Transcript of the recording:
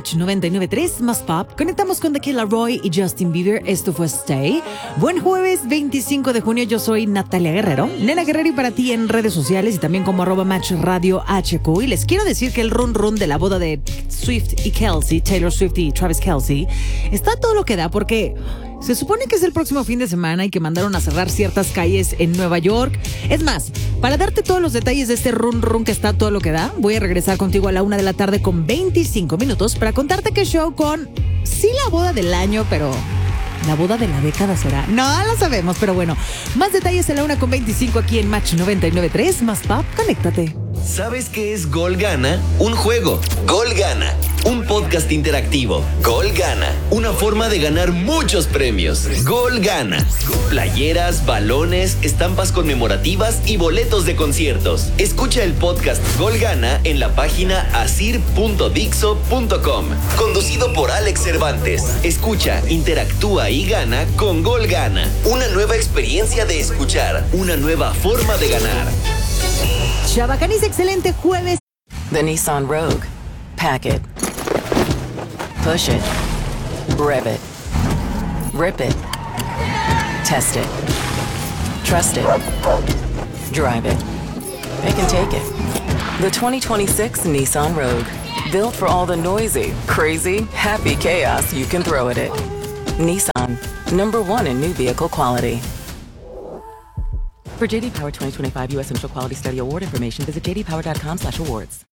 Match 99.3 más pop. Conectamos con The Kid Laroi y Justin Bieber. Esto fue Stay. Buen jueves 25 de junio. Yo soy Natalia Guerrero. Nena Guerrero y para ti en redes sociales y también como @Match Radio HQ. Y les quiero decir que el run run de la boda de Swift y Kelsey, Taylor Swift y Travis Kelsey, está todo lo que da porque se supone que es el próximo fin de semana y que mandaron a cerrar ciertas calles en Nueva York. Es más, para darte todos los detalles de este run run que está todo lo que da, voy a regresar contigo a la 1 de la tarde con 25 minutos para contarte qué show con, sí, la boda del año, pero ¿la boda de la década será? No lo sabemos, pero bueno. Más detalles a la 1 con 25 aquí en Match 99.3 más pop. Conéctate. ¿Sabes qué es Gol Gana? Un juego. Gol Gana. Un podcast interactivo. Gol Gana. Una forma de ganar muchos premios. Gol Gana. Playeras, balones, estampas conmemorativas y boletos de conciertos. Escucha el podcast Gol Gana en la página asir.dixo.com. Conducido por Alex Cervantes. Escucha, interactúa y gana con Gol Gana. Una nueva experiencia de escuchar. Una nueva forma de ganar. Chavacanis, excelente jueves. The Nissan Rogue. Pack it. Push it. Rev it. Rip it. Test it. Trust it. Drive it. It can take it. The 2026 Nissan Rogue. Built for all the noisy, crazy, happy chaos you can throw at it. Nissan. #1 in new vehicle quality. For JD Power 2025 U.S. Central Quality Study Award information, visit jdpower.com/awards.